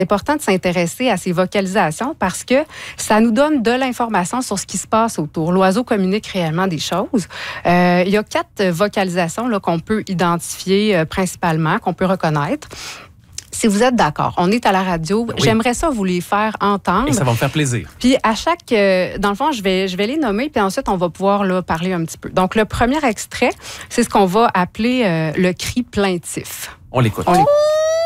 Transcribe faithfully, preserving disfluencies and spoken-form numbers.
C'est important de s'intéresser à ces vocalisations parce que ça nous donne de l'information sur ce qui se passe autour. L'oiseau communique réellement des choses. Euh, il y a quatre vocalisations là, qu'on peut identifier euh, principalement, qu'on peut reconnaître. Si vous êtes d'accord, on est à la radio. Oui. J'aimerais ça vous les faire entendre. Et ça va me faire plaisir. Puis à chaque... Euh, dans le fond, je vais, je vais les nommer, puis ensuite, on va pouvoir là, parler un petit peu. Donc, le premier extrait, c'est ce qu'on va appeler euh, le cri plaintif. On l'écoute. On l'écoute.